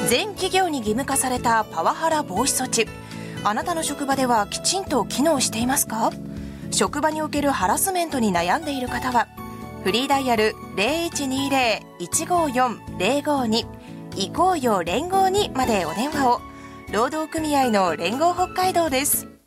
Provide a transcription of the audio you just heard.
全企業に義務化されたパワハラ防止措置、あなたの職場ではきちんと機能していますか？職場におけるハラスメントに悩んでいる方はフリーダイヤル 0120-154-052 行こうよ連合にまでお電話を。労働組合の連合北海道です。